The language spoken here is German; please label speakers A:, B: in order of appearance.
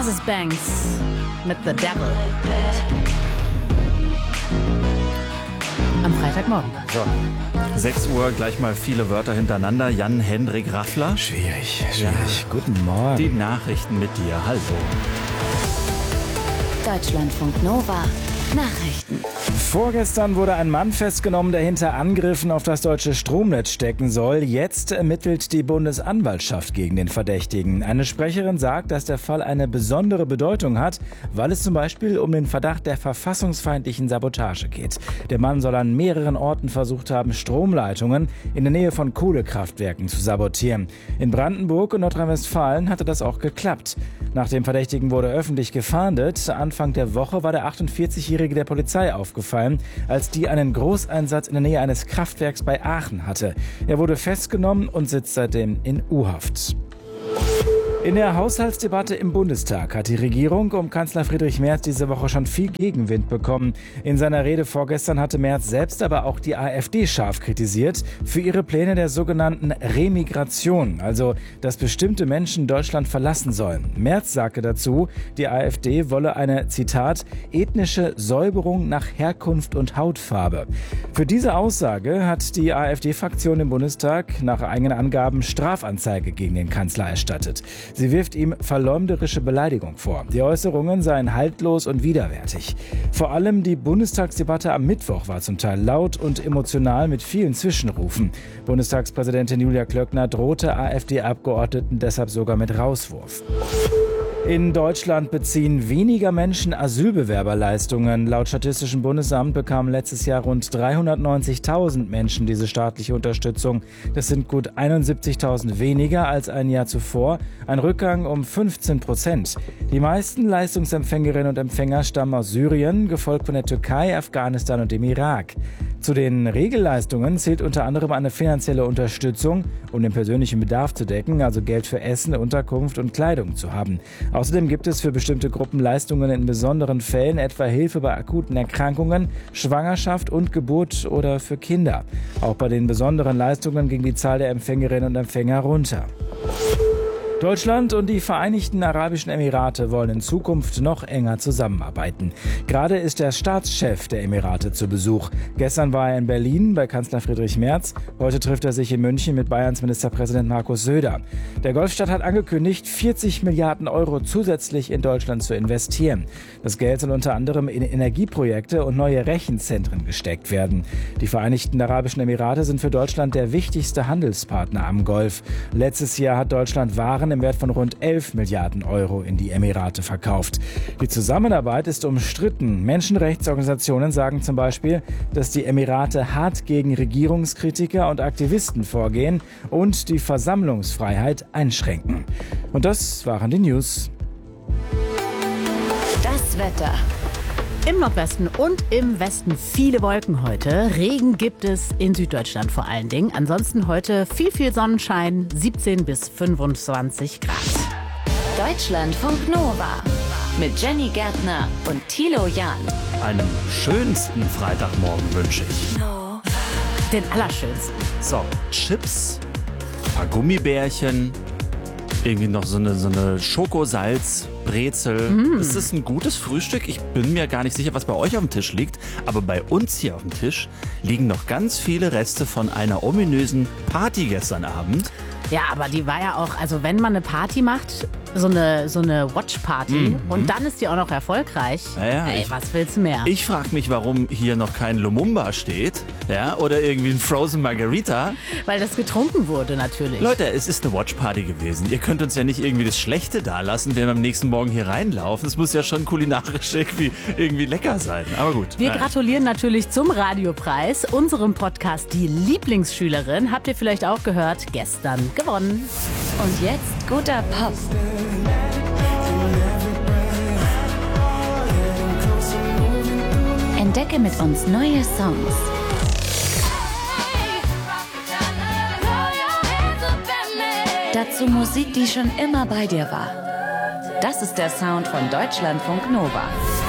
A: Moses Banks mit The Devil. Am Freitagmorgen.
B: So, 6 Uhr, gleich mal viele Wörter hintereinander. Jan-Hendrik Raffler.
C: Schwierig.
B: Ja.
C: Guten Morgen.
B: Die Nachrichten mit dir. Hallo.
D: Deutschlandfunk Nova. Nachrichten.
C: Vorgestern wurde ein Mann festgenommen, der hinter Angriffen auf das deutsche Stromnetz stecken soll. Jetzt ermittelt die Bundesanwaltschaft gegen den Verdächtigen. Eine Sprecherin sagt, dass der Fall eine besondere Bedeutung hat, weil es zum Beispiel um den Verdacht der verfassungsfeindlichen Sabotage geht. Der Mann soll an mehreren Orten versucht haben, Stromleitungen in der Nähe von Kohlekraftwerken zu sabotieren. In Brandenburg und Nordrhein-Westfalen hatte das auch geklappt. Nach dem Verdächtigen wurde öffentlich gefahndet. Anfang der Woche war der 48-Jährige der Polizei aufgefallen, als die einen Großeinsatz in der Nähe eines Kraftwerks bei Aachen hatte. Er wurde festgenommen und sitzt seitdem in U-Haft. In der Haushaltsdebatte im Bundestag hat die Regierung um Kanzler Friedrich Merz diese Woche schon viel Gegenwind bekommen. In seiner Rede vorgestern hatte Merz selbst aber auch die AfD scharf kritisiert für ihre Pläne der sogenannten Remigration, also dass bestimmte Menschen Deutschland verlassen sollen. Merz sagte dazu, die AfD wolle eine, Zitat, ethnische Säuberung nach Herkunft und Hautfarbe. Für diese Aussage hat die AfD-Fraktion im Bundestag nach eigenen Angaben Strafanzeige gegen den Kanzler erstattet. Sie wirft ihm verleumderische Beleidigung vor. Die Äußerungen seien haltlos und widerwärtig. Vor allem die Bundestagsdebatte am Mittwoch war zum Teil laut und emotional mit vielen Zwischenrufen. Bundestagspräsidentin Julia Klöckner drohte AfD-Abgeordneten deshalb sogar mit Rauswurf. In Deutschland beziehen weniger Menschen Asylbewerberleistungen. Laut Statistischem Bundesamt bekamen letztes Jahr rund 390.000 Menschen diese staatliche Unterstützung. Das sind gut 71.000 weniger als ein Jahr zuvor, ein Rückgang um 15%. Die meisten Leistungsempfängerinnen und Empfänger stammen aus Syrien, gefolgt von der Türkei, Afghanistan und dem Irak. Zu den Regelleistungen zählt unter anderem eine finanzielle Unterstützung, um den persönlichen Bedarf zu decken, also Geld für Essen, Unterkunft und Kleidung zu haben. Außerdem gibt es für bestimmte Gruppen Leistungen in besonderen Fällen, etwa Hilfe bei akuten Erkrankungen, Schwangerschaft und Geburt oder für Kinder. Auch bei den besonderen Leistungen ging die Zahl der Empfängerinnen und Empfänger runter. Deutschland und die Vereinigten Arabischen Emirate wollen in Zukunft noch enger zusammenarbeiten. Gerade ist der Staatschef der Emirate zu Besuch. Gestern war er in Berlin bei Kanzler Friedrich Merz. Heute trifft er sich in München mit Bayerns Ministerpräsident Markus Söder. Der Golfstaat hat angekündigt, 40 Milliarden Euro zusätzlich in Deutschland zu investieren. Das Geld soll unter anderem in Energieprojekte und neue Rechenzentren gesteckt werden. Die Vereinigten Arabischen Emirate sind für Deutschland der wichtigste Handelspartner am Golf. Letztes Jahr hat Deutschland Waren im Wert von rund 11 Milliarden Euro in die Emirate verkauft. Die Zusammenarbeit ist umstritten. Menschenrechtsorganisationen sagen zum Beispiel, dass die Emirate hart gegen Regierungskritiker und Aktivisten vorgehen und die Versammlungsfreiheit einschränken. Und das waren die News.
D: Das Wetter.
A: Im Nordwesten und im Westen viele Wolken heute. Regen gibt es in Süddeutschland vor allen Dingen. Ansonsten heute viel Sonnenschein, 17 bis 25 Grad.
D: Deutschlandfunk Nova. Mit Jenny Gärtner und Thilo Jahn.
B: Einen schönsten Freitagmorgen wünsche ich.
A: Den allerschönsten.
B: So, Chips, ein paar Gummibärchen, irgendwie noch so eine Schokosalz. Brezel. Das ist ein gutes Frühstück. Ich bin mir gar nicht sicher, was bei euch auf dem Tisch liegt. Aber bei uns hier auf dem Tisch liegen noch ganz viele Reste von einer ominösen Party gestern Abend.
A: Ja, aber die war ja auch, also wenn man eine Party macht, so eine Watch-Party und dann ist die auch noch erfolgreich.
B: Ja,
A: ey, was willst du mehr?
B: Ich frage mich, warum hier noch kein Lumumba steht, ja, oder irgendwie ein Frozen Margarita.
A: Weil das getrunken wurde natürlich.
B: Leute, es ist eine Watch-Party gewesen. Ihr könnt uns ja nicht irgendwie das Schlechte dalassen, wenn wir am nächsten Morgen hier reinlaufen. Es muss ja schon kulinarisch irgendwie lecker sein. Aber gut.
A: Wir gratulieren natürlich zum Radiopreis, unserem Podcast Die Lieblingsschülerin. Habt ihr vielleicht auch gehört, gestern gewonnen.
D: Und jetzt guter Pop. Entdecke mit uns neue Songs. Dazu Musik, die schon immer bei dir war. Das ist der Sound von Deutschlandfunk Nova.